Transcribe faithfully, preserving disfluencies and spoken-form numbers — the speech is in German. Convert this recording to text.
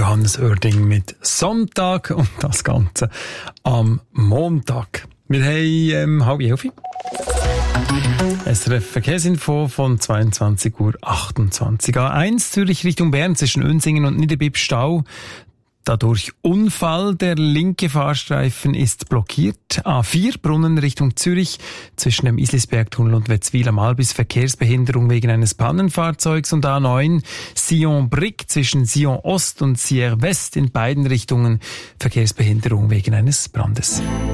Johannes Oerding mit Sonntag und das Ganze am Montag. Wir haben ähm, halb elf. S R F Verkehrsinfo von zweiundzwanzig Uhr achtundzwanzig. A eins Zürich Richtung Bern zwischen Unsingen und Niederbipp Stau. Dadurch Unfall, der linke Fahrstreifen ist blockiert. A vier Brunnen Richtung Zürich zwischen dem Islisbergtunnel und Wetzwil am Albis Verkehrsbehinderung wegen eines Pannenfahrzeugs und A neun Sion-Brick zwischen Sion Ost und Sierre West in beiden Richtungen Verkehrsbehinderung wegen eines Brandes.